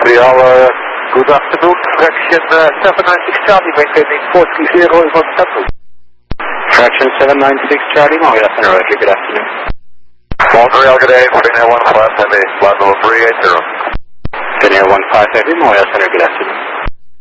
Montreal, good afternoon. Fraction 796 Charlie, maintaining 430 is on Central. Fraction 796 Charlie, Montreal Center, Roger, good afternoon. Montreal, good day, Finnair 15 Heavy, flight level 380. Finnair 15 Heavy, Montreal Center, good afternoon.